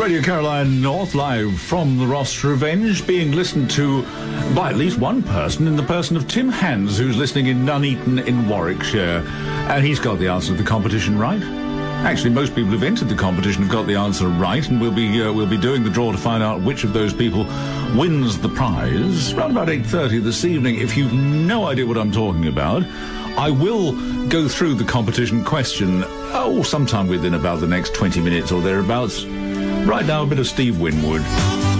Radio Caroline North, live from the Ross Revenge, being listened to by at least one person in the person of Tim Hands, who's listening in Nuneaton in Warwickshire. And he's got the answer to the competition right. Actually, most people who've entered the competition have got the answer right, and we'll be doing the draw to find out which of those people wins the prize around about 8:30 this evening. If you've no idea what I'm talking about, I will go through the competition question, sometime within about the next 20 minutes or thereabouts. Right now, a bit of Steve Winwood.